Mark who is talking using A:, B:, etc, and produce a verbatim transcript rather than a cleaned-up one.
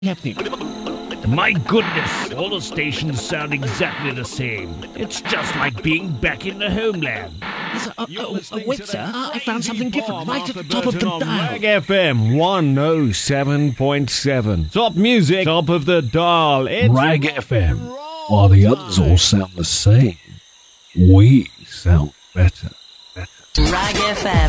A: happening? My goodness, all the stations sound exactly the same. It's just like being back in the homeland.
B: Yes, uh, uh, uh, uh, wait, sir. Uh, I found something different right at the top of the dial.
C: Rag F M one oh seven point seven. Top music, top of the dial. It's
D: Rag F M. While the others all sound the same, we sound better. better.
E: Rag F M.